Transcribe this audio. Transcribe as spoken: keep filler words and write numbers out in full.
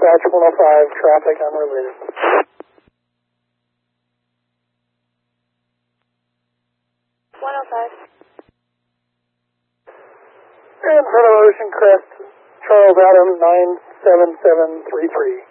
dispatch one oh five, traffic unrelated. one oh five. In front of Ocean Crest, Charles Adam, nine seven seven three three.